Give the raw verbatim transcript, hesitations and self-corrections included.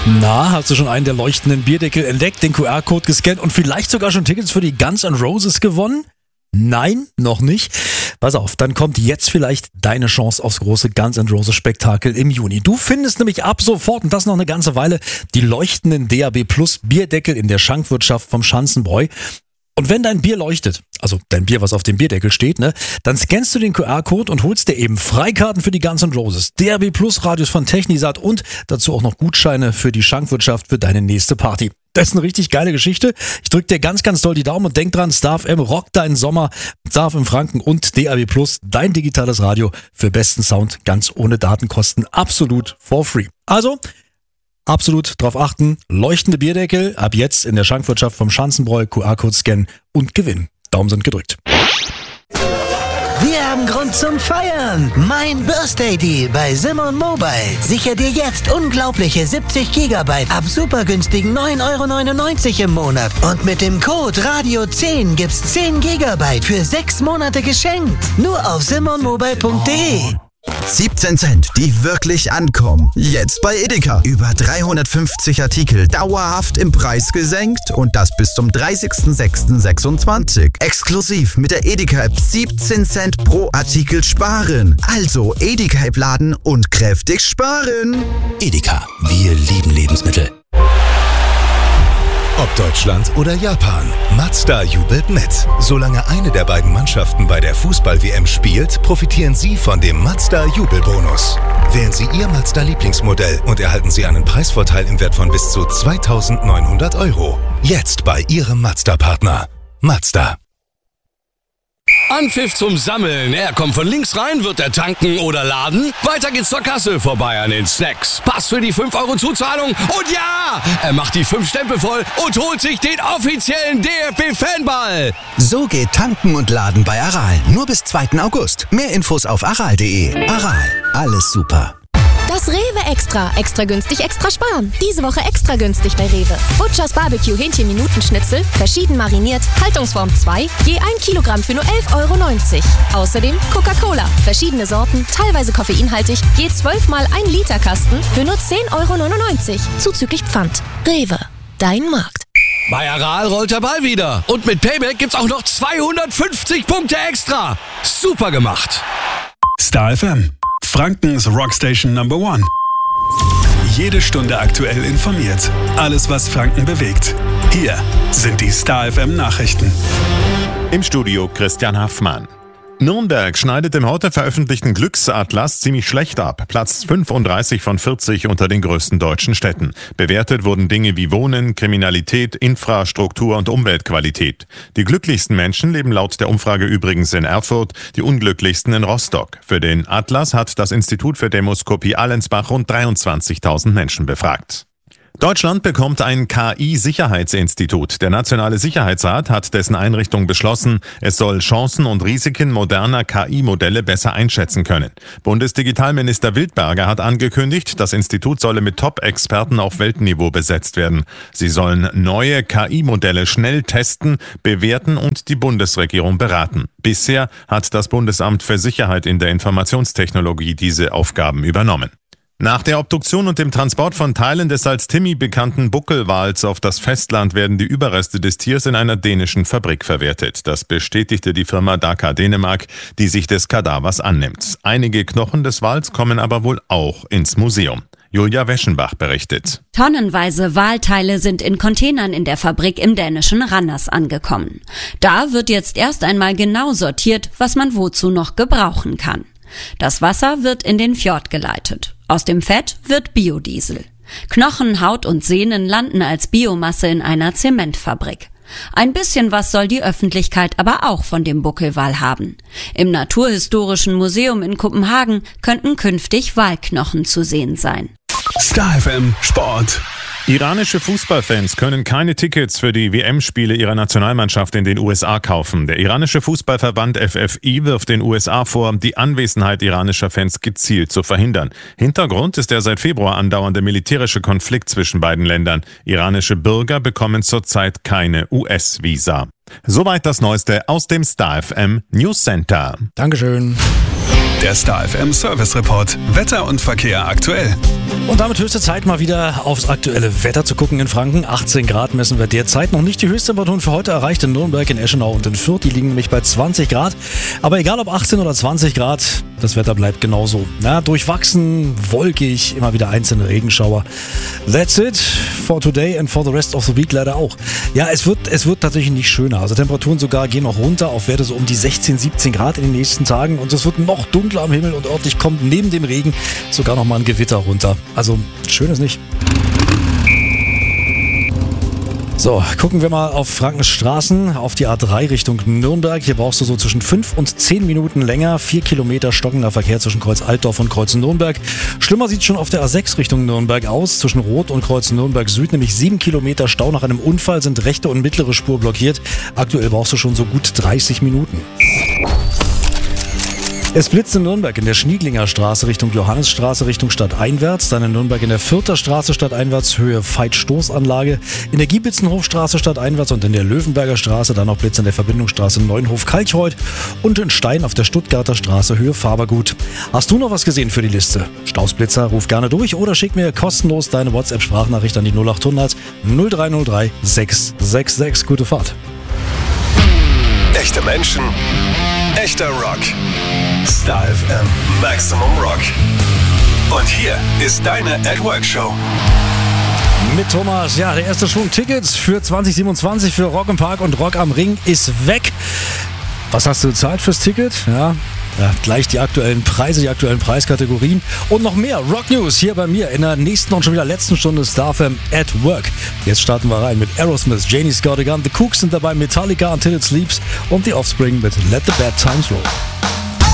Na, hast du schon einen der leuchtenden Bierdeckel entdeckt, den Q R-Code gescannt und vielleicht sogar schon Tickets für die Guns N' Roses gewonnen? Nein, noch nicht. Pass auf, dann kommt jetzt vielleicht deine Chance aufs große Guns N' Roses Spektakel im Juni. Du findest nämlich ab sofort, und das noch eine ganze Weile, die leuchtenden D A B Plus Bierdeckel in der Schankwirtschaft vom Schanzenbräu. Und wenn dein Bier leuchtet, also dein Bier, was auf dem Bierdeckel steht, ne, dann scannst du den Q R-Code und holst dir eben Freikarten für die Guns N' Roses, D A B Plus Radios von Technisat und dazu auch noch Gutscheine für die Schankwirtschaft für deine nächste Party. Das ist eine richtig geile Geschichte. Ich drück dir ganz, ganz doll die Daumen und denk dran, Star F M rockt deinen Sommer. Star F M Franken und D A B Plus, dein digitales Radio für besten Sound, ganz ohne Datenkosten, absolut for free. Also, absolut drauf achten, leuchtende Bierdeckel, ab jetzt in der Schankwirtschaft vom Schanzenbräu, Q R-Code scannen und gewinnen. Daumen sind gedrückt. Wir haben Grund zum Feiern. Mein Birthday Deal bei Simon Mobile. Sicher dir jetzt unglaubliche siebzig Gigabyte ab super günstigen neun Euro neunundneunzig im Monat. Und mit dem Code Radio zehn gibt's zehn Gigabyte für sechs Monate geschenkt. Nur auf simon mobile punkt de. siebzehn Cent, die wirklich ankommen. Jetzt bei Edeka. Über dreihundertfünfzig Artikel dauerhaft im Preis gesenkt und das bis zum dreißigsten sechsten sechsundzwanzig. Exklusiv mit der Edeka-App siebzehn Cent pro Artikel sparen. Also Edeka-App laden und kräftig sparen. Edeka, wir lieben Lebensmittel. Ob Deutschland oder Japan, Mazda jubelt mit. Solange eine der beiden Mannschaften bei der Fußball-W M spielt, profitieren Sie von dem Mazda-Jubelbonus. Wählen Sie Ihr Mazda-Lieblingsmodell und erhalten Sie einen Preisvorteil im Wert von bis zu zweitausendneunhundert Euro. Jetzt bei Ihrem Mazda-Partner. Mazda. Anpfiff zum Sammeln. Er kommt von links rein, wird er tanken oder laden. Weiter geht's zur Kasse, vorbei an den Snacks. Pass für die fünf Euro Zuzahlung. Und ja, er macht die fünf Stempel voll und holt sich den offiziellen D F B-Fanball. So geht Tanken und Laden bei Aral. Nur bis zweiten August. Mehr Infos auf aral punkt de. Aral, alles super. Das Rewe Extra. Extra günstig, extra sparen. Diese Woche extra günstig bei Rewe. Butchers Barbecue Hähnchen-Minutenschnitzel, verschieden mariniert, Haltungsform zwei, je ein Kilogramm für nur elf Euro neunzig. Außerdem Coca-Cola, verschiedene Sorten, teilweise koffeinhaltig, je zwölf mal ein Liter Kasten für nur zehn Euro neunundneunzig. Zuzüglich Pfand. Rewe, dein Markt. Bei Aral rollt der Ball wieder. Und mit Payback gibt's auch noch zweihundertfünfzig Punkte extra. Super gemacht. Star F M, Frankens Rockstation Number One. Jede Stunde aktuell informiert. Alles, was Franken bewegt. Hier sind die Star F M Nachrichten. Im Studio Christian Haffmann. Nürnberg schneidet im heute veröffentlichten Glücksatlas ziemlich schlecht ab. Platz fünfunddreißig von vierzig unter den größten deutschen Städten. Bewertet wurden Dinge wie Wohnen, Kriminalität, Infrastruktur und Umweltqualität. Die glücklichsten Menschen leben laut der Umfrage übrigens in Erfurt, die unglücklichsten in Rostock. Für den Atlas hat das Institut für Demoskopie Allensbach rund dreiundzwanzigtausend Menschen befragt. Deutschland bekommt ein K I-Sicherheitsinstitut. Der Nationale Sicherheitsrat hat dessen Einrichtung beschlossen. Es soll Chancen und Risiken moderner K I-Modelle besser einschätzen können. Bundesdigitalminister Wildberger hat angekündigt, das Institut solle mit Top-Experten auf Weltniveau besetzt werden. Sie sollen neue K I-Modelle schnell testen, bewerten und die Bundesregierung beraten. Bisher hat das Bundesamt für Sicherheit in der Informationstechnologie diese Aufgaben übernommen. Nach der Obduktion und dem Transport von Teilen des als Timmy bekannten Buckelwals auf das Festland werden die Überreste des Tiers in einer dänischen Fabrik verwertet. Das bestätigte die Firma Daka Dänemark, die sich des Kadavers annimmt. Einige Knochen des Wals kommen aber wohl auch ins Museum. Julia Weschenbach berichtet. Tonnenweise Walteile sind in Containern in der Fabrik im dänischen Randers angekommen. Da wird jetzt erst einmal genau sortiert, was man wozu noch gebrauchen kann. Das Wasser wird in den Fjord geleitet. Aus dem Fett wird Biodiesel. Knochen, Haut und Sehnen landen als Biomasse in einer Zementfabrik. Ein bisschen was soll die Öffentlichkeit aber auch von dem Buckelwal haben. Im Naturhistorischen Museum in Kopenhagen könnten künftig Walknochen zu sehen sein. Star F M Sport. Iranische Fußballfans können keine Tickets für die W M-Spiele ihrer Nationalmannschaft in den U S A kaufen. Der iranische Fußballverband F F I wirft den U S A vor, die Anwesenheit iranischer Fans gezielt zu verhindern. Hintergrund ist der seit Februar andauernde militärische Konflikt zwischen beiden Ländern. Iranische Bürger bekommen zurzeit keine U S-Visa. Soweit das Neueste aus dem Star F M News Center. Dankeschön. Der Star F M Service Report. Wetter und Verkehr aktuell. Und damit höchste Zeit, mal wieder aufs aktuelle Wetter zu gucken in Franken. achtzehn Grad messen wir derzeit. Noch nicht die Höchsttemperaturen für heute erreicht in Nürnberg, in Eschenau und in Fürth. Die liegen nämlich bei zwanzig Grad. Aber egal ob achtzehn oder zwanzig Grad, das Wetter bleibt genauso. Ja, durchwachsen, wolkig, immer wieder einzelne Regenschauer. That's it for today and for the rest of the week leider auch. Ja, es wird, es wird tatsächlich nicht schöner. Also Temperaturen sogar gehen noch runter auf Werte so um die sechzehn, siebzehn Grad in den nächsten Tagen. Und es wird noch dunkler am Himmel und örtlich kommt neben dem Regen sogar noch mal ein Gewitter runter. Also schön ist nicht. So, gucken wir mal auf Frankens Straßen, auf die A drei Richtung Nürnberg. Hier brauchst du so zwischen fünf und zehn Minuten länger. vier Kilometer stockender Verkehr zwischen Kreuz Altdorf und Kreuz Nürnberg. Schlimmer sieht schon auf der A sechs Richtung Nürnberg aus. Zwischen Rot und Kreuz Nürnberg Süd, nämlich sieben Kilometer Stau nach einem Unfall, sind rechte und mittlere Spur blockiert. Aktuell brauchst du schon so gut dreißig Minuten. Es blitzt in Nürnberg in der Schniedlinger Straße Richtung Johannesstraße Richtung Stadteinwärts, dann in Nürnberg in der Vierter Straße Stadteinwärts Höhe Veit-Stoßanlage, in der Giebitzenhofstraße Stadteinwärts und in der Löwenberger Straße dann noch Blitz in der Verbindungsstraße Neuenhof-Kalchreuth und in Stein auf der Stuttgarter Straße Höhe Fabergut. Hast du noch was gesehen für die Liste? Stausblitzer, ruf gerne durch oder schick mir kostenlos deine WhatsApp-Sprachnachricht an die null acht hundert null drei null drei sechs sechs sechs. Gute Fahrt. Echte Menschen, echter Rock. Star F M Maximum Rock. Und hier ist deine At Work Show. Mit Thomas, ja, der erste Schwung Tickets für zwanzig siebenundzwanzig für Rock im Park und Rock am Ring ist weg. Was hast du bezahlt fürs Ticket? Ja, ja, gleich die aktuellen Preise, die aktuellen Preiskategorien und noch mehr Rock News hier bei mir in der nächsten und schon wieder letzten Stunde Star F M at Work. Jetzt starten wir rein mit Aerosmith, Janie Scott Gun, The Kooks sind dabei, Metallica Until It Sleeps und The Offspring mit Let the Bad Times Roll.